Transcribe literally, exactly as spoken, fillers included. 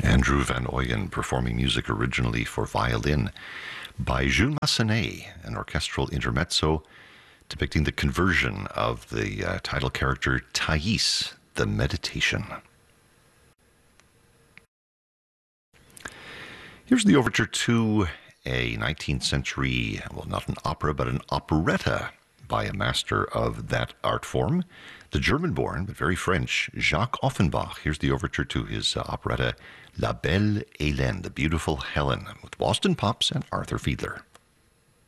Andrew Van Ooyen performing music originally for violin by Jules Massenet, an orchestral intermezzo depicting the conversion of the uh, title character Thais, the Meditation. Here's the overture to a nineteenth century, well, not an opera, but an operetta by a master of that art form, the German-born, but very French, Jacques Offenbach. Here's the overture to his uh, operetta La Belle Hélène, the Beautiful Helen, with Boston Pops and Arthur Fiedler.